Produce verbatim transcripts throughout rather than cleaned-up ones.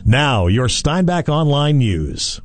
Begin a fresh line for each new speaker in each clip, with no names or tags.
Now, your Steinbach Online News.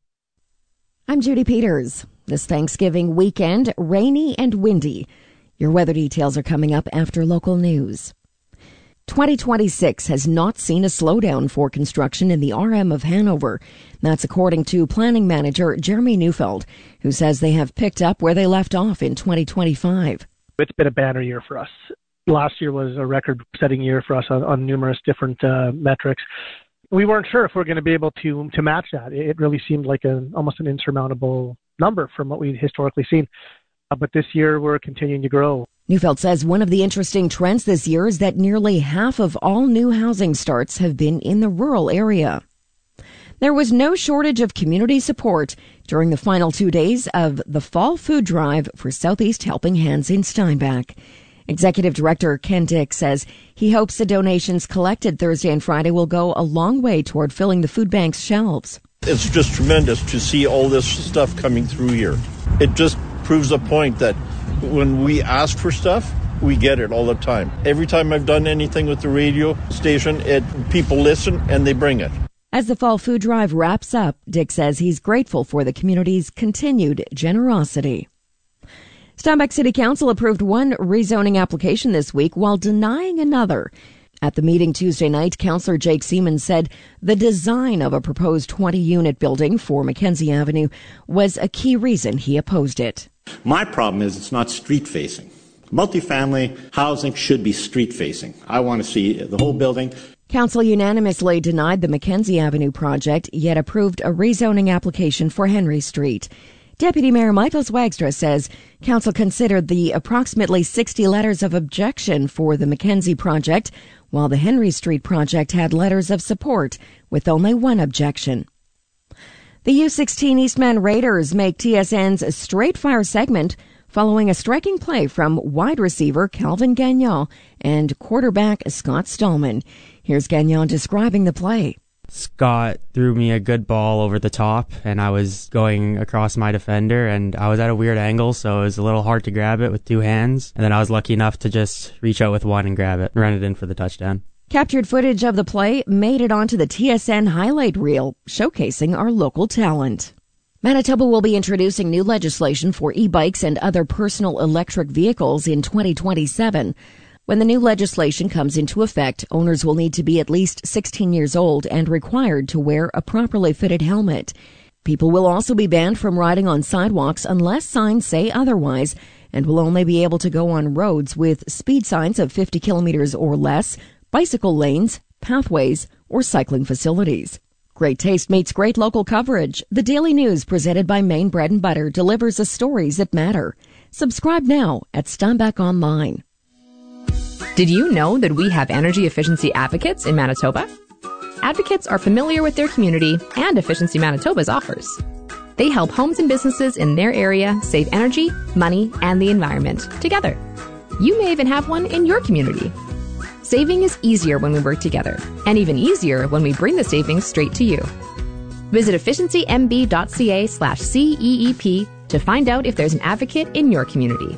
I'm Judy Peters. This Thanksgiving weekend, rainy and windy. Your weather details are coming up after local news. twenty twenty-six has not seen a slowdown for construction in the R M of Hanover. That's according to planning manager Jeremy Neufeld, who says they have picked up where they left off in twenty twenty-five.
It's been a banner year for us. Last year was a record-setting year for us on, on numerous different uh, metrics. We weren't sure if we we're going to be able to to match that. It really seemed like a, almost an insurmountable number from what we'd historically seen. Uh, but this year, we're continuing to grow.
Neufeld says one of the interesting trends this year is that nearly half of all new housing starts have been in the rural area. There was no shortage of community support during the final two days of the Fall Food Drive for Southeast Helping Hands in Steinbach. Executive Director Ken Dick says he hopes the donations collected Thursday and Friday will go a long way toward filling the food bank's shelves.
It's just tremendous to see all this stuff coming through here. It just proves a point that when we ask for stuff, we get it all the time. Every time I've done anything with the radio station, it people listen and they bring it.
As the Fall Food Drive wraps up, Dick says he's grateful for the community's continued generosity. Steinbach City Council approved one rezoning application this week while denying another. At the meeting Tuesday night, Councillor Jake Seaman said the design of a proposed twenty-unit building for Mackenzie Avenue was a key reason he opposed it.
My problem is it's not street-facing. Multifamily housing should be street-facing. I want to see the whole building.
Council unanimously denied the Mackenzie Avenue project, yet approved a rezoning application for Henry Street. Deputy Mayor Michael Swagstra says Council considered the approximately sixty letters of objection for the Mackenzie project, while the Henry Street project had letters of support with only one objection. The U sixteen Eastman Raiders make T S N's Straight Fire segment following a striking play from wide receiver Calvin Gagnon and quarterback Scott Stallman. Here's Gagnon describing the play.
Scott threw me a good ball over the top, and I was going across my defender, and I was at a weird angle, so it was a little hard to grab it with two hands. And then I was lucky enough to just reach out with one and grab it and run it in for the touchdown.
Captured footage of the play made it onto the T S N highlight reel, showcasing our local talent. Manitoba will be introducing new legislation for e-bikes and other personal electric vehicles in twenty twenty-seven. When the new legislation comes into effect, owners will need to be at least sixteen years old and required to wear a properly fitted helmet. People will also be banned from riding on sidewalks unless signs say otherwise, and will only be able to go on roads with speed signs of fifty kilometers or less, bicycle lanes, pathways, or cycling facilities. Great taste meets great local coverage. The Daily News presented by Maine Bread and Butter delivers the stories that matter. Subscribe now at Steinbach Online.
Did you know that we have energy efficiency advocates in Manitoba? Advocates are familiar with their community and Efficiency Manitoba's offers. They help homes and businesses in their area save energy, money, and the environment together. You may even have one in your community. Saving is easier when we work together, and even easier when we bring the savings straight to you. Visit efficiency m b.ca slash C E E P to find out if there's an advocate in your community.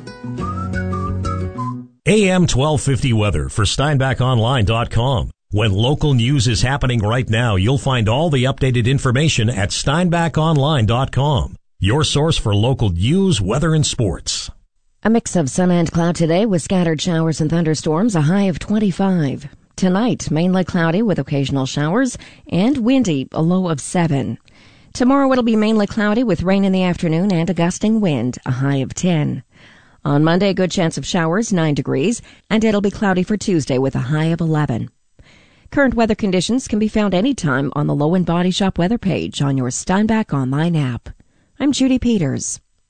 A M twelve fifty weather for Steinbach Online dot com. When local news is happening right now, you'll find all the updated information at Steinbach Online dot com. Your source for local news, weather, and sports.
A mix of sun and cloud today with scattered showers and thunderstorms, a high of twenty-five. Tonight, mainly cloudy with occasional showers and windy, a low of seven. Tomorrow it'll be mainly cloudy with rain in the afternoon and a gusting wind, a high of ten. On Monday, a good chance of showers, nine degrees, and it'll be cloudy for Tuesday with a high of eleven. Current weather conditions can be found anytime on the Low and Body Shop weather page on your Steinbach Online app. I'm Judy Peters.